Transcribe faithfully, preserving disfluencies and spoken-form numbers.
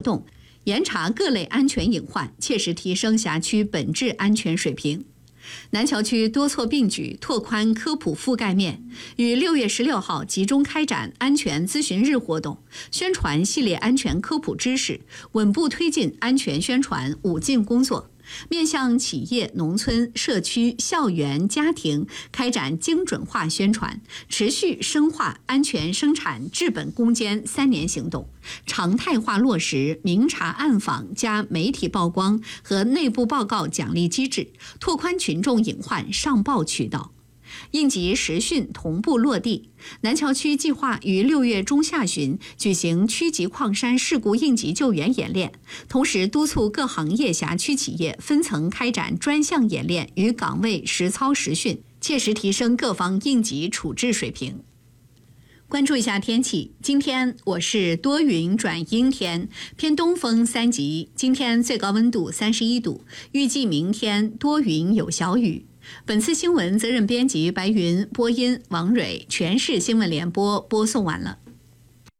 动，严查各类安全隐患，切实提升辖区本质安全水平。南桥区多措并举，拓宽科普覆盖面，于六月十六号集中开展安全咨询日活动，宣传系列安全科普知识，稳步推进安全宣传五进工作。面向企业、农村、社区、校园、家庭开展精准化宣传，持续深化安全生产治本攻坚三年行动，常态化落实明察暗访加媒体曝光和内部报告奖励机制，拓宽群众隐患上报渠道。应急实训同步落地，南桥区计划于六月中下旬举行区级矿山事故应急救援演练，同时督促各行业辖区企业分层开展专项演练与岗位实操实训，切实提升各方应急处置水平。关注一下天气，今天我市多云转阴天，偏东风三级，今天最高温度三十一度，预计明天多云有小雨。本次新闻责任编辑白云，播音王蕊，全市新闻联播播送完了。